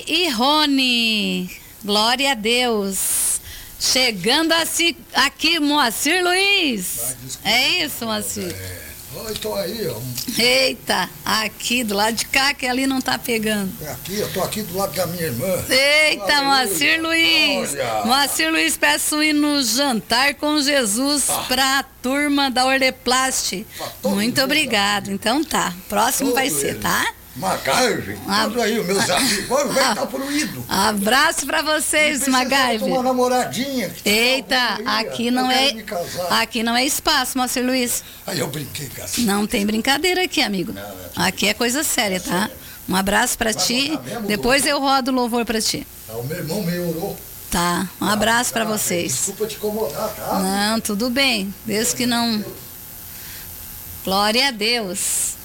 e Rony. Glória a Deus. Chegando aqui, Moacir Luiz. É isso, Moacir? Oi, tô aí, ó. Eita, aqui do lado de cá, que ali não tá pegando. Aqui, eu tô aqui do lado da minha irmã. Eita, Moacir Luiz. Olha. Moacir Luiz, peço ir no Jantar com Jesus pra turma da Orleplast. Muito obrigado. Então tá, próximo vai ser, tá? MacGyver, tudo aí, os meus amigos. Vai estar fluido. Abraço pra vocês, MacGyver. Uma namoradinha. Eita, aqui não é espaço, Moacir Luiz. Aí eu brinquei com essa. Não tem brincadeira aqui, amigo. Aqui é coisa séria, tá? Um abraço pra ti. Depois eu rodo o louvor pra ti. O meu irmão me orou. Tá, um abraço pra vocês. Desculpa te incomodar, tá? Não, tudo bem. Desde que não... Glória a Deus.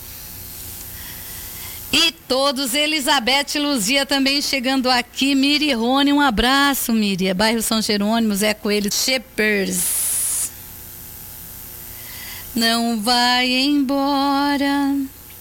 E todos, Elizabeth e Luzia também chegando aqui. Miri e Rony, um abraço, Miri. É bairro São Jerônimo, Zé Coelho, Shepers. Não vai embora,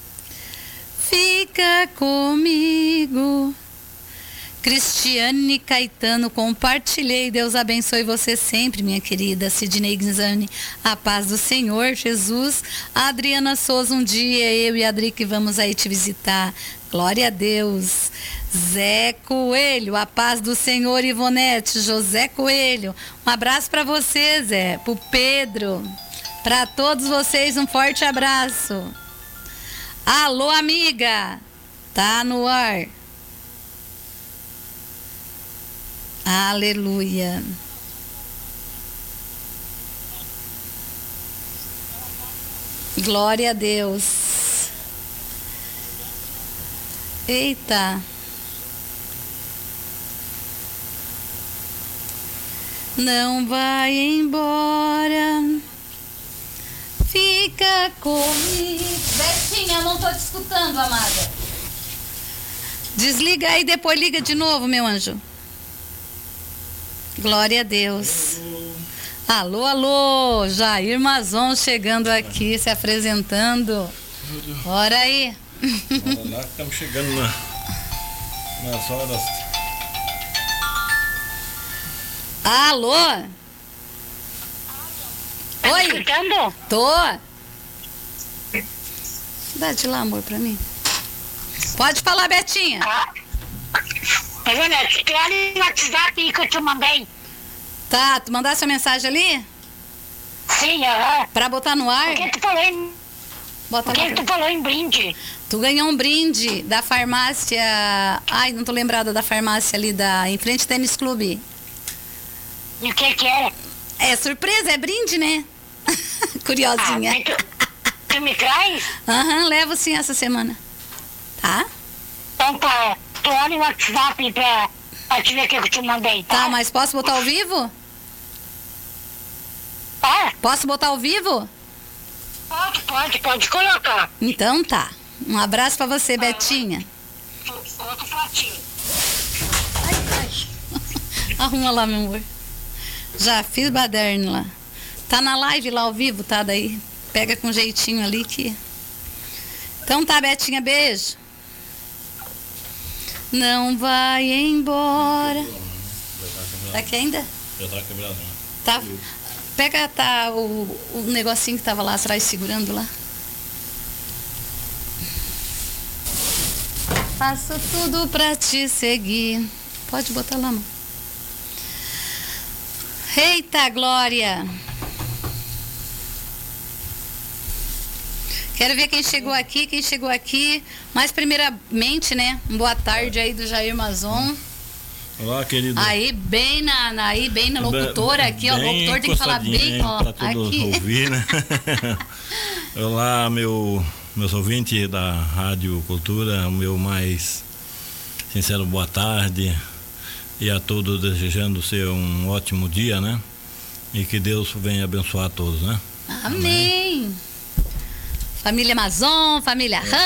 fica comigo. Cristiane Caetano, compartilhei. Deus abençoe você sempre, minha querida. Sidney Guinzani, a paz do Senhor Jesus. Adriana Souza, um dia eu e a Adri que vamos aí te visitar. Glória a Deus. Zé Coelho, a paz do Senhor. Ivonete, José Coelho, um abraço para você, Zé. Pro Pedro, para todos vocês, um forte abraço. Alô, amiga, tá no ar. Aleluia. Glória a Deus. Eita. Não vai embora, fica comigo. Betinha, não tô te escutando, amada. Desliga aí, depois liga de novo, meu anjo. Glória a Deus. Alô, alô, Jair Mazon chegando aqui, se apresentando. Ora aí. Bora lá, estamos chegando nas horas. Alô? Tá Oi? escutando? Tô. Dá de lá, amor, pra mim. Pode falar, Betinha. Tem ali no WhatsApp que eu te mandei. Tá, tu mandasse a mensagem ali? Sim, aham. Pra botar no ar? Por que tu falou em, Bota por que lá. tu falou em brinde? Tu ganhou um brinde da farmácia. Ai, não tô lembrada da farmácia ali em frente ao Tênis Clube. E o que é? É surpresa, é brinde, né? Curiosinha. Mas tu me traz? Aham, levo sim essa semana. Tá? Então tá. Tu olha no WhatsApp pra te ver o que eu te mandei, tá? Tá, mas posso botar ao vivo? Tá? Posso botar ao vivo? Pode colocar. Então tá. Um abraço pra você, Betinha. Outro pratinho. Arruma lá, meu amor. Já fiz baderno lá. Tá na live lá ao vivo, tá? Daí pega com jeitinho ali que... Então tá, Betinha, beijo. Não vai embora. Tá aqui ainda? Já tá quebrado, né? Tá. Pega o negocinho que tava lá atrás segurando lá. Faço tudo pra te seguir. Pode botar lá, mano. Eita, Glória. Quero ver quem chegou aqui. Mas primeiramente, né? Boa tarde aí do Jair Mazon. Olá, querido. Aí bem na locutora aqui, ó. O locutor tem que falar bem, ó. Pra todos Aqui. ouvir, né? Olá, meus ouvintes da Rádio Cultura, o meu mais sincero boa tarde. E a todos desejando ser um ótimo dia, né? E que Deus venha abençoar a todos, né? Amém. Família Mazon, família